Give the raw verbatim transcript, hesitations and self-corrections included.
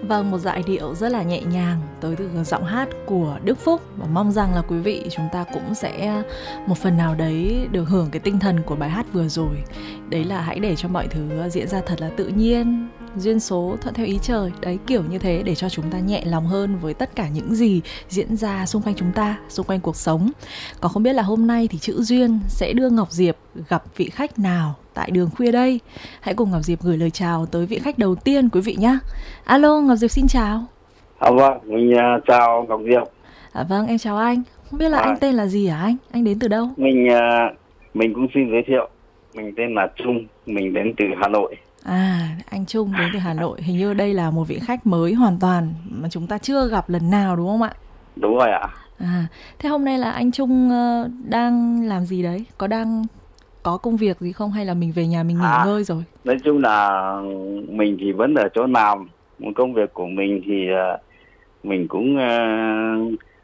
Vâng, một giai điệu rất là nhẹ nhàng tới từ giọng hát của Đức Phúc, và mong rằng là quý vị chúng ta cũng sẽ một phần nào đấy được hưởng cái tinh thần của bài hát vừa rồi. Đấy là hãy để cho mọi thứ diễn ra thật là tự nhiên, duyên số thuận theo ý trời. Đấy, kiểu như thế để cho chúng ta nhẹ lòng hơn với tất cả những gì diễn ra xung quanh chúng ta, xung quanh cuộc sống. Còn không biết là hôm nay thì chữ duyên sẽ đưa Ngọc Diệp gặp vị khách nào tại đường khuya đây. Hãy cùng Ngọc Diệp gửi lời chào tới vị khách đầu tiên quý vị nhé. Alo, Ngọc Diệp xin chào. À, vâng, mình uh, chào Ngọc Diệp. À, vâng, em chào anh. Không biết là à, anh tên là gì hả anh? Anh đến từ đâu? Mình uh, mình cũng xin giới thiệu. Mình tên là Trung, mình đến từ Hà Nội. À, anh Trung đến từ Hà Nội. Hình như đây là một vị khách mới hoàn toàn mà chúng ta chưa gặp lần nào đúng không ạ? Đúng rồi ạ. À, thế hôm nay là anh Trung uh, đang làm gì đấy? Có đang có công việc gì không hay là mình về nhà mình nghỉ à, ngơi rồi? Nói chung là mình thì vẫn ở chỗ làm. Công việc của mình thì uh, mình cũng uh,